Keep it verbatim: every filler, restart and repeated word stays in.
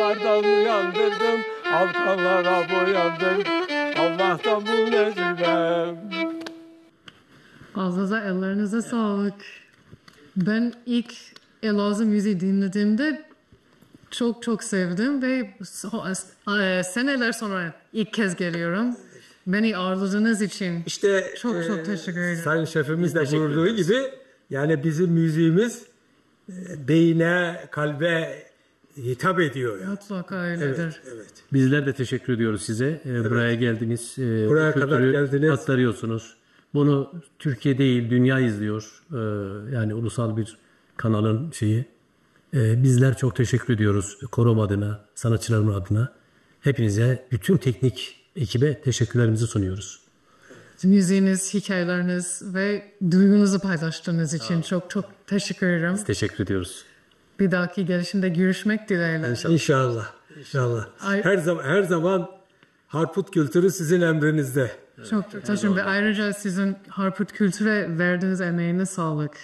Uykulardan uyandırdım, Alkanlara boyandırdım. Allah'tan bu necibem. Ağzınıza, ellerinize sağlık. Ben ilk Elazığ müziği dinlediğimde çok çok sevdim ve seneler sonra ilk kez geliyorum. Beni ağırladığınız için İşte çok e, çok teşekkür ederim. Sayın Şefimiz de buyurduğu gibi yani bizim müziğimiz e, beyne, kalbe hitap ediyor. Yani. Mutlaka öyledir. Evet, evet. Bizler de teşekkür ediyoruz size. Ee, evet. Buraya geldiniz. E, Buraya kadar geldiniz. Aktarıyorsunuz. Bunu Türkiye değil, dünya izliyor. Ee, yani ulusal bir kanalın şeyi. Ee, bizler çok teşekkür ediyoruz. Korom adına, sanatçılarımın adına. Hepinize, bütün teknik ekibe teşekkürlerimizi sunuyoruz. Müziğiniz, hikayeleriniz ve duygunuzu paylaştığınız için çok çok teşekkür ederim. Biz teşekkür ediyoruz. Bir dahaki gelişimde görüşmek dileğiyle. İnşallah. İnşallah. Ay- Her zaman her zaman Harput kültürü sizin emrinizde. Çok çok teşekkür ederim. Ayrıca sizin Harput Kültür'e verdiğiniz emeğine sağlık.